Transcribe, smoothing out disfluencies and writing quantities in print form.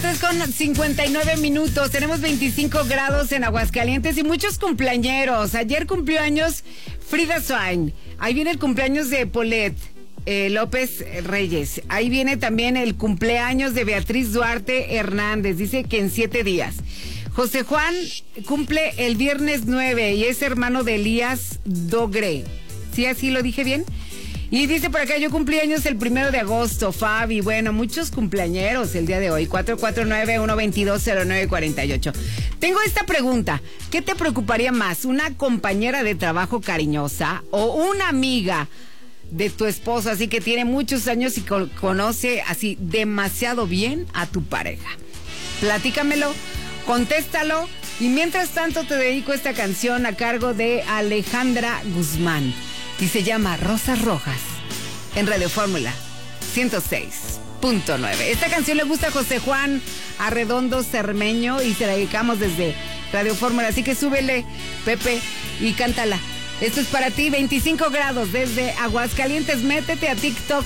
3:59. Tenemos 25 grados en Aguascalientes y muchos cumpleañeros. Ayer cumplió años Frida Swain. Ahí viene el cumpleaños de Paulette López Reyes. Ahí viene también el cumpleaños de Beatriz Duarte Hernández. Dice que en 7 días. José Juan cumple el viernes 9 y es hermano de Elías Dogre. ¿Sí, así lo dije bien? Y dice por acá, yo cumplí años el 1 de agosto, Fabi. Bueno, muchos cumpleañeros el día de hoy. 449-122-0948. Tengo esta pregunta. ¿Qué te preocuparía más? ¿Una compañera de trabajo cariñosa o una amiga de tu esposo, así que tiene muchos años y conoce así demasiado bien a tu pareja? Platícamelo, contéstalo. Y mientras tanto te dedico esta canción a cargo de Alejandra Guzmán. Y se llama Rosas Rojas en Radio Fórmula 106.9. Esta canción le gusta a José Juan Arredondo Cermeño y se la dedicamos desde Radio Fórmula. Así que súbele, Pepe, y cántala. Esto es para ti, 25 grados desde Aguascalientes. Métete a TikTok